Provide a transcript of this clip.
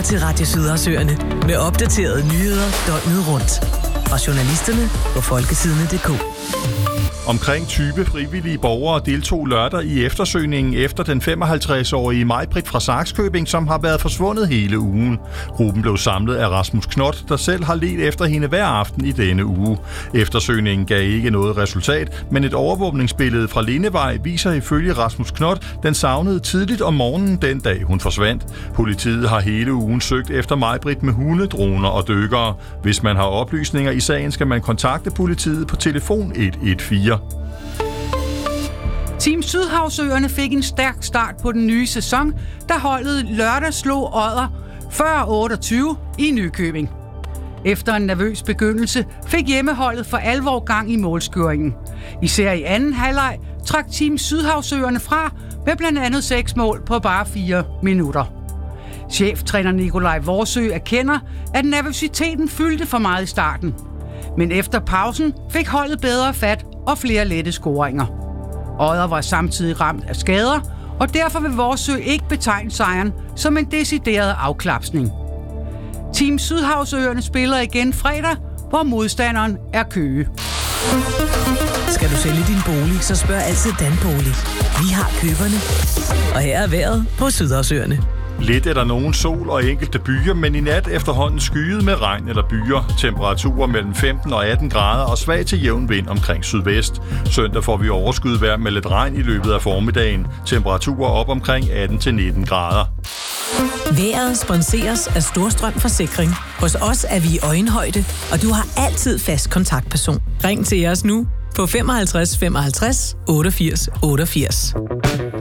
til Radio Sydersøerne med opdaterede nyheder døgnet rundt. Fra journalisterne på folketidene.dk. Omkring 20 frivillige borgere deltog lørdag i eftersøgningen efter den 55-årige Maj-Britt fra Sakskøbing, som har været forsvundet hele ugen. Gruppen blev samlet af Rasmus Knott, der selv har ledt efter hende hver aften i denne uge. Eftersøgningen gav ikke noget resultat, men et overvågningsbillede fra Lindevej viser ifølge Rasmus Knott den savnede tidligt om morgenen den dag hun forsvandt. Politiet har hele ugen søgt efter Maj-Britt med hunde, droner og dykkere. Hvis man har oplysninger i sagen, skal man kontakte politiet på telefon 114. Team Sydhavsøerne fik en stærk start på den nye sæson, da holdet lørdag slog Odder 40-28 i Nykøbing. Efter en nervøs begyndelse fik hjemmeholdet for alvor gang i målscoringen. Især i anden halvleg trak Team Sydhavsøerne fra med blandt andet 6 mål på bare 4 minutter. Cheftræner Nikolaj Vorsø erkender, at nervøsiteten fyldte for meget i starten. Men efter pausen fik holdet bedre fat og flere lette scoringer. Odder var samtidig ramt af skader, og derfor vil Vorsø ikke betegne sejren som en decideret afklapsning. Team Sydhavsøerne spiller igen fredag, hvor modstanderen er Køge. Skal du sælge din bolig, så spørg altid Danbolig. Vi har køberne. Og her er vejret på Sydhavsøerne. Lidt er der nogen sol og enkelte byer, men i nat efterhånden skyet med regn eller byer. Temperaturer mellem 15 og 18 grader og svag til jævn vind omkring sydvest. Søndag får vi overskyet med lidt regn i løbet af formiddagen. Temperaturer op omkring 18 til 19 grader. Vejret sponseres af Storstrøm Forsikring. Hos os er vi i øjenhøjde, og du har altid fast kontaktperson. Ring til os nu på 55 55 88 88.